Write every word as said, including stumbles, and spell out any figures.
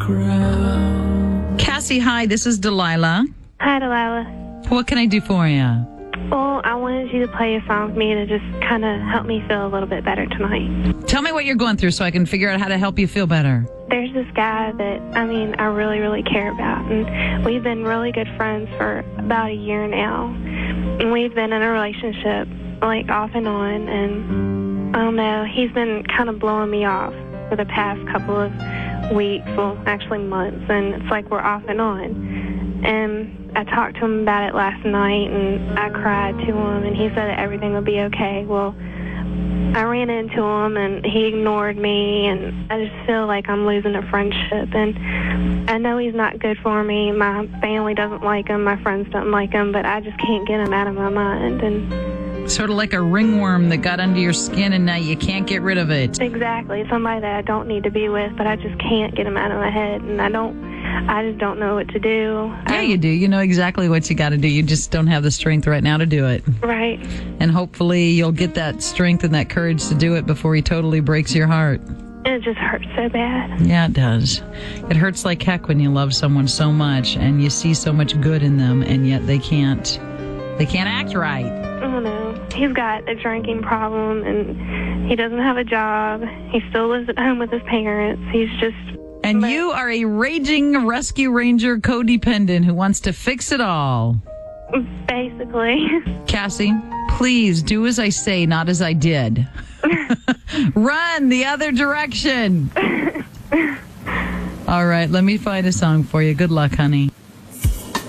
crowd. Cassie, hi, this is Delilah. Hi, Delilah. What can I do for you? Well, I wanted you to play a song with me to just kind of help me feel a little bit better tonight. Tell me what you're going through so I can figure out how to help you feel better. There's this guy that, I mean, I really, really care about, and we've been really good friends for about a year now. And we've been in a relationship, like, off and on, and I don't know, he's been kind of blowing me off for the past couple of weeks, well, actually months, and it's like we're off and on. And I talked to him about it last night, and I cried to him, and he said that everything would be okay. Well, I ran into him, and he ignored me, and I just feel like I'm losing a friendship. And I know he's not good for me. My family doesn't like him. My friends don't like him, but I just can't get him out of my mind. And Sort of like a ringworm that got under your skin, and now you can't get rid of it. exactly, somebody that I don't need to be with, but I just can't get him out of my head, and I don't. I just don't know what to do. Yeah, you do. You know exactly what you got to do. You just don't have the strength right now to do it. Right. And hopefully you'll get that strength and that courage to do it before he totally breaks your heart. It just hurts so bad. Yeah, it does. It hurts like heck when you love someone so much and you see so much good in them, and yet they can't, they can't act right. I don't know. He's got a drinking problem, and he doesn't have a job. He still lives at home with his parents. He's just... And but, you are a raging rescue ranger codependent who wants to fix it all. Basically. Cassie, please do as I say, not as I did. Run the other direction. All right, let me find a song for you. Good luck, honey.